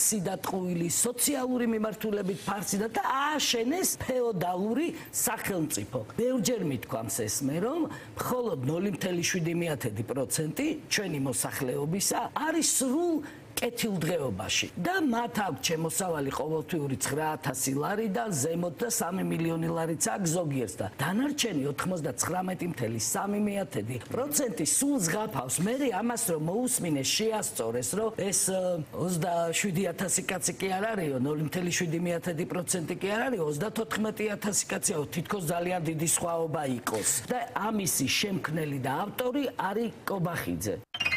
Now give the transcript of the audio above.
ფარსი და ტყუილი, სოციალური მიმართულებით ფარსი და ააშენეს ფეოდალური სახელმწიფო. ბევრჯერ მithქვამს ესმე, რომ მხოლოდ 0.7% ჩვენი მოსახლეობისა არის სრულ კეთილდღეობაში და მათ აქვს შემოსავალი ყოველთვიური 9,000 ლარი და ზემოთ და 3 მილიონი ლარიც აქვს ზოგიერთს და დანარჩენი 99.3% სულ ზღაფავს. მე ამას რომ მოусმინეს შეასწორეს, რომ ეს 27,000 კაცი კი არ არისო, 0.7% კი არ არის, 34,000 კაცია, თითქოს ძალიან დიდი სხვაობა იყოს. და ამისი შემქმნელი და ავტორი არის კობახიძე.